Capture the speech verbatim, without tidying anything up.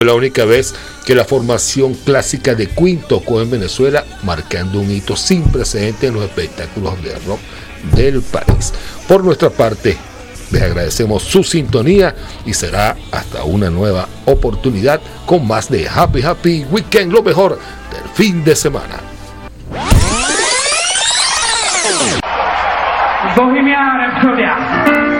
La única vez que la formación clásica de Queen tocó en Venezuela, marcando un hito sin precedentes en los espectáculos de rock del país. Por nuestra parte, les agradecemos su sintonía y será hasta una nueva oportunidad con más de Happy Happy Weekend, lo mejor del fin de semana. Bohemia Rhapsody.